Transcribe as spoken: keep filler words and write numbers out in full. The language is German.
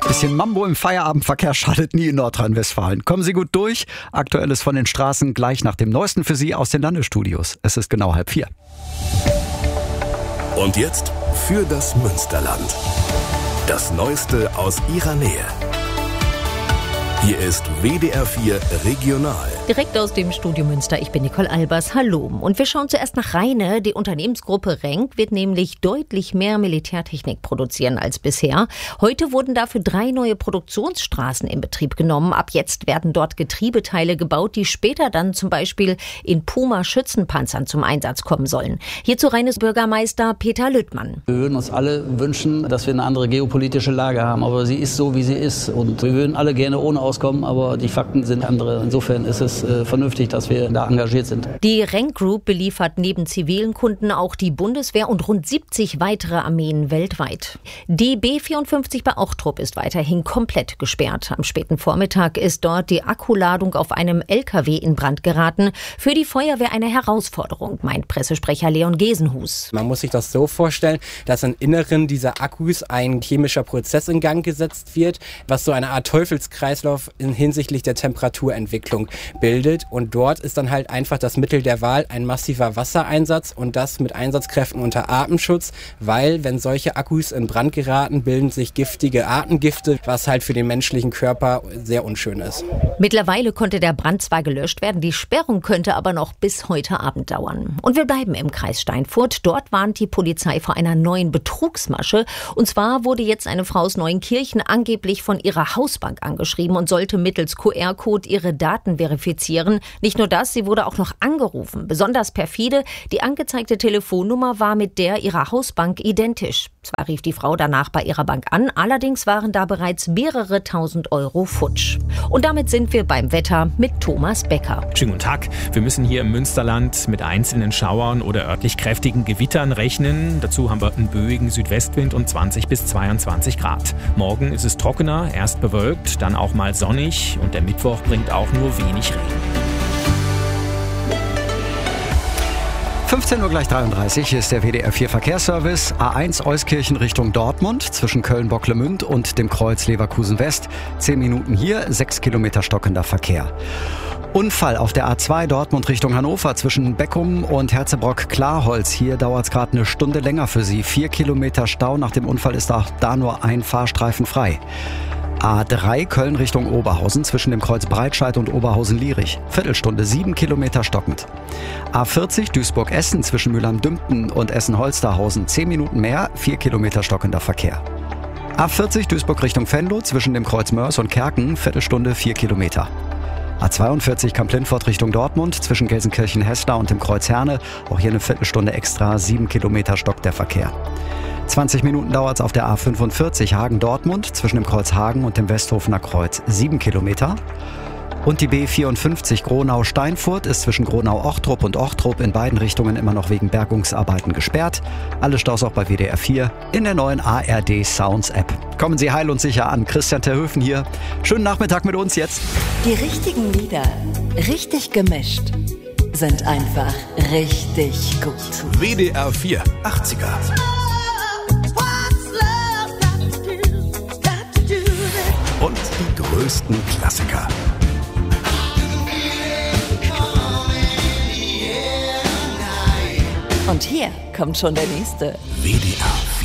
Bisschen Mambo im Feierabendverkehr schadet nie in Nordrhein-Westfalen. Kommen Sie gut durch. Aktuelles von den Straßen gleich nach dem Neuesten für Sie aus den Landesstudios. Es ist genau halb vier. Und jetzt für das Münsterland. Das Neueste aus Ihrer Nähe. Hier ist W D R vier Regional. Direkt aus dem Studio Münster, ich bin Nicole Albers, hallo. Und wir schauen zuerst nach Rheine. Die Unternehmensgruppe Renk wird nämlich deutlich mehr Militärtechnik produzieren als bisher. Heute wurden dafür drei neue Produktionsstraßen in Betrieb genommen. Ab jetzt werden dort Getriebeteile gebaut, die später dann zum Beispiel in Puma-Schützenpanzern zum Einsatz kommen sollen. Hierzu Rheines Bürgermeister Peter Lüttmann. Wir würden uns alle wünschen, dass wir eine andere geopolitische Lage haben, aber sie ist so, wie sie ist. Und wir würden alle gerne ohne auskommen, aber die Fakten sind andere. Insofern ist es äh, vernünftig, dass wir da engagiert sind. Die Renk Group beliefert neben zivilen Kunden auch die Bundeswehr und rund siebzig weitere Armeen weltweit. Die B vierundfünfzig bei Ochtrup ist weiterhin komplett gesperrt. Am späten Vormittag ist dort die Akkuladung auf einem L K W in Brand geraten. Für die Feuerwehr eine Herausforderung, meint Pressesprecher Leon Gesenhus. Man muss sich das so vorstellen, dass im Inneren dieser Akkus ein chemischer Prozess in Gang gesetzt wird, was so eine Art Teufelskreislauf in hinsichtlich der Temperaturentwicklung bildet. Und dort ist dann halt einfach das Mittel der Wahl ein massiver Wassereinsatz und das mit Einsatzkräften unter Atemschutz, weil wenn solche Akkus in Brand geraten, bilden sich giftige Atemgifte, was halt für den menschlichen Körper sehr unschön ist. Mittlerweile konnte der Brand zwar gelöscht werden, die Sperrung könnte aber noch bis heute Abend dauern. Und wir bleiben im Kreis Steinfurt. Dort warnt die Polizei vor einer neuen Betrugsmasche. Und zwar wurde jetzt eine Frau aus Neuenkirchen angeblich von ihrer Hausbank angeschrieben und sollte mittels Q R-Code ihre Daten verifizieren. Nicht nur das, sie wurde auch noch angerufen. Besonders perfide, die angezeigte Telefonnummer war mit der ihrer Hausbank identisch. Zwar rief die Frau danach bei ihrer Bank an, allerdings waren da bereits mehrere tausend Euro futsch. Und damit sind wir beim Wetter mit Thomas Becker. Schönen guten Tag. Wir müssen hier im Münsterland mit einzelnen Schauern oder örtlich kräftigen Gewittern rechnen. Dazu haben wir einen böigen Südwestwind und zwanzig bis zweiundzwanzig Grad. Morgen ist es trockener, erst bewölkt, dann auch mal sonnig und der Mittwoch bringt auch nur wenig Regen. fünfzehn Uhr gleich dreiunddreißig, hier ist der W D R vier Verkehrsservice. A eins Euskirchen Richtung Dortmund zwischen Köln-Bocklemünd und dem Kreuz Leverkusen West. Zehn Minuten hier, sechs Kilometer stockender Verkehr. Unfall auf der A zwei Dortmund Richtung Hannover zwischen Beckum und Herzebrock-Klarholz. Hier dauert es gerade eine Stunde länger für Sie. Vier Kilometer Stau. Nach dem Unfall ist auch da nur ein Fahrstreifen frei. A drei Köln Richtung Oberhausen zwischen dem Kreuz Breitscheid und Oberhausen-Lierich. Viertelstunde, sieben Kilometer stockend. A vierzig Duisburg-Essen zwischen Mülheim-Dümpten und Essen-Holsterhausen. Zehn Minuten mehr, vier Kilometer stockender Verkehr. A vierzig Duisburg Richtung Venlo zwischen dem Kreuz Mörs und Kerken. Viertelstunde, vier Kilometer. A zweiundvierzig Kamp-Lindfort Richtung Dortmund zwischen Gelsenkirchen-Hessler und dem Kreuz Herne. Auch hier eine Viertelstunde extra, sieben Kilometer stockt der Verkehr. zwanzig Minuten dauert es auf der A fünfundvierzig Hagen-Dortmund zwischen dem Kreuz Hagen und dem Westhofener Kreuz. sieben Kilometer. Und die B vierundfünfzig Gronau-Steinfurt ist zwischen Gronau-Ochtrup und Ochtrup in beiden Richtungen immer noch wegen Bergungsarbeiten gesperrt. Alle Staus auch bei W D R vier in der neuen A R D Sounds App. Kommen Sie heil und sicher an. Christian Terhöfen hier. Schönen Nachmittag mit uns jetzt. Die richtigen Lieder, richtig gemischt, sind einfach richtig gut. W D R vier achtziger. Und die größten Klassiker. Und hier kommt schon der nächste. W D R vier.